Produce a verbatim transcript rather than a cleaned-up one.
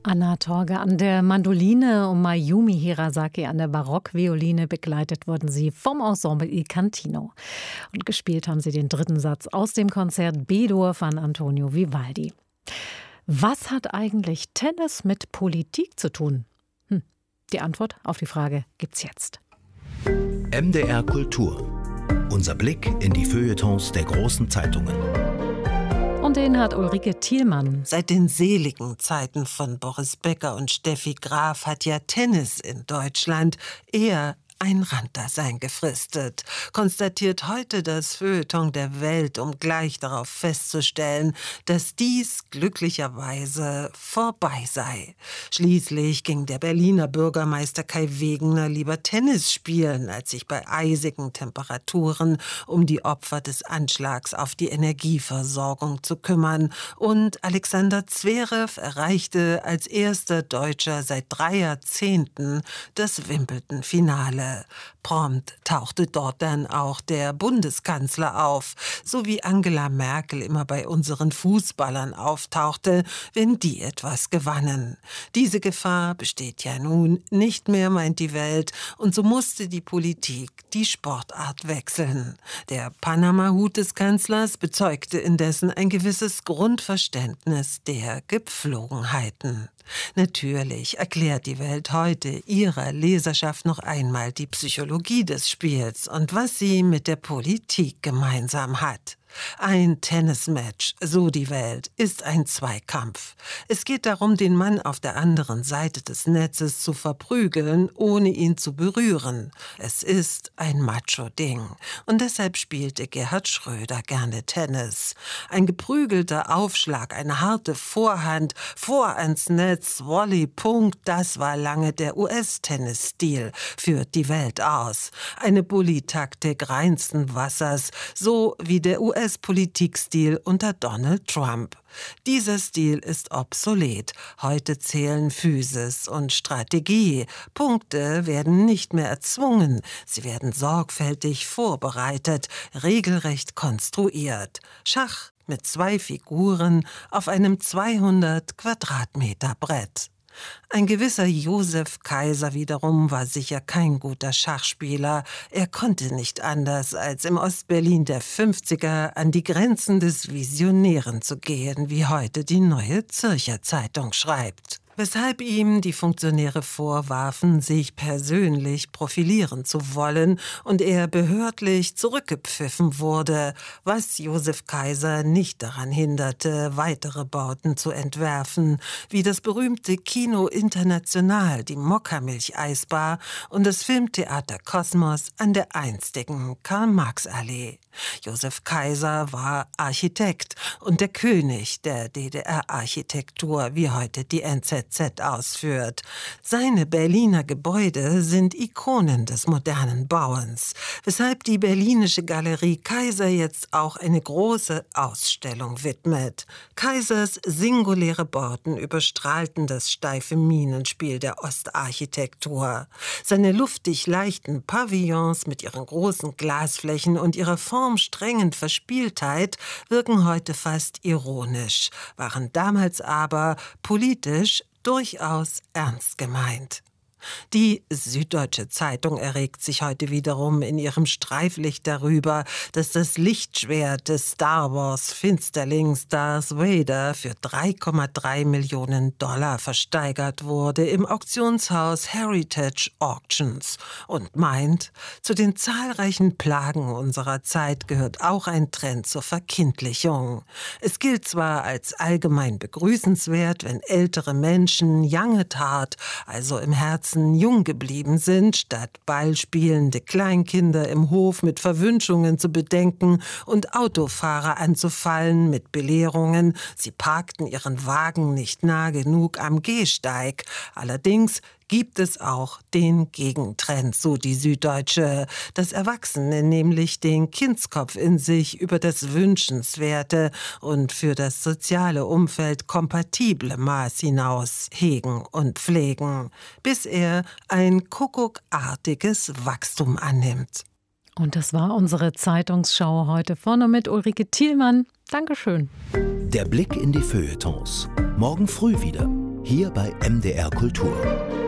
Anna Torge an der Mandoline und Mayumi Hirasaki an der Barockvioline. Begleitet wurden sie vom Ensemble Il Cantino. Und gespielt haben sie den dritten Satz aus dem Konzert B-Dur von Antonio Vivaldi. Was hat eigentlich Tennis mit Politik zu tun? Hm, die Antwort auf die Frage gibt's jetzt. M D R Kultur. Unser Blick in die Feuilletons der großen Zeitungen. Und den hat Ulrike Thielmann. Seit den seligen Zeiten von Boris Becker und Steffi Graf hat ja Tennis in Deutschland eher ein Randdasein gefristet, konstatiert heute das Feuilleton der Welt, um gleich darauf festzustellen, dass dies glücklicherweise vorbei sei. Schließlich ging der Berliner Bürgermeister Kai Wegener lieber Tennis spielen, als sich bei eisigen Temperaturen um die Opfer des Anschlags auf die Energieversorgung zu kümmern. Und Alexander Zverev erreichte als erster Deutscher seit drei Jahrzehnten das Wimbledon-Finale. Prompt tauchte dort dann auch der Bundeskanzler auf, so wie Angela Merkel immer bei unseren Fußballern auftauchte, wenn die etwas gewannen. Diese Gefahr besteht ja nun nicht mehr, meint die Welt, und so musste die Politik die Sportart wechseln. Der Panama-Hut des Kanzlers bezeugte indessen ein gewisses Grundverständnis der Gepflogenheiten. Natürlich erklärt die Welt heute ihrer Leserschaft noch einmal die Psychologie des Spiels und was sie mit der Politik gemeinsam hat. Ein Tennismatch, so die Welt, ist ein Zweikampf. Es geht darum, den Mann auf der anderen Seite des Netzes zu verprügeln, ohne ihn zu berühren. Es ist ein Macho-Ding. Und deshalb spielte Gerhard Schröder gerne Tennis. Ein geprügelter Aufschlag, eine harte Vorhand, vor ans Netz, Volley, Punkt, das war lange der U S-Tennisstil, führt die Welt aus. Eine Bully-Taktik reinsten Wassers, so wie der U S-Politikstil unter Donald Trump. Dieser Stil ist obsolet. Heute zählen Physis und Strategie. Punkte werden nicht mehr erzwungen. Sie werden sorgfältig vorbereitet, regelrecht konstruiert. Schach mit zwei Figuren auf einem zweihundert Quadratmeter Brett. Ein gewisser Josef Kaiser wiederum war sicher kein guter Schachspieler. Er konnte nicht anders, als im Ostberlin der fünfziger an die Grenzen des Visionären zu gehen, wie heute die Neue Zürcher Zeitung schreibt. Weshalb ihm die Funktionäre vorwarfen, sich persönlich profilieren zu wollen und er behördlich zurückgepfiffen wurde, was Josef Kaiser nicht daran hinderte, weitere Bauten zu entwerfen, wie das berühmte Kino International, die Mokkamilch-Eisbar und das Filmtheater Kosmos an der einstigen Karl-Marx-Allee. Josef Kaiser war Architekt und der König der D D R-Architektur, wie heute die N Z Z ausführt. Seine Berliner Gebäude sind Ikonen des modernen Bauens, weshalb die Berlinische Galerie Kaiser jetzt auch eine große Ausstellung widmet. Kaisers singuläre Bauten überstrahlten das steife Minenspiel der Ostarchitektur. Seine luftig leichten Pavillons mit ihren großen Glasflächen und ihrer formstrengen Verspieltheit wirken heute fast ironisch, waren damals aber politisch durchaus ernst gemeint. Die Süddeutsche Zeitung erregt sich heute wiederum in ihrem Streiflicht darüber, dass das Lichtschwert des Star Wars Finsterlings Darth Vader für drei Komma drei Millionen Dollar versteigert wurde im Auktionshaus Heritage Auctions und meint, zu den zahlreichen Plagen unserer Zeit gehört auch ein Trend zur Verkindlichung. Es gilt zwar als allgemein begrüßenswert, wenn ältere Menschen young at heart, also im Herzen jung geblieben sind, statt ballspielende Kleinkinder im Hof mit Verwünschungen zu bedenken und Autofahrer anzufallen mit Belehrungen, sie parkten ihren Wagen nicht nah genug am Gehsteig. Allerdings gibt es auch den Gegentrend, so die Süddeutsche, dass Erwachsene nämlich den Kindskopf in sich über das Wünschenswerte und für das soziale Umfeld kompatible Maß hinaus hegen und pflegen, bis er ein kuckuckartiges Wachstum annimmt. Und das war unsere Zeitungsschau heute vorne mit Ulrike Thielmann. Dankeschön. Der Blick in die Feuilletons. Morgen früh wieder. Hier hier bei M D R Kultur.